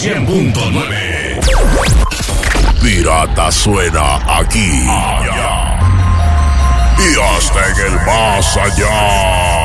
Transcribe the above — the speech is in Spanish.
100.9. Pirata suena aquí y hasta en el más allá.